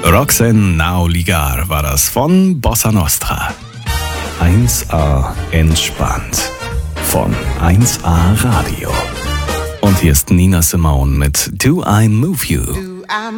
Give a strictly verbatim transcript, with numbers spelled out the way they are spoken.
Roxanne Nauligar war das von Bossa Nostra. eins A entspannt von eins A Radio. Und hier ist Nina Simone mit Do I Move You?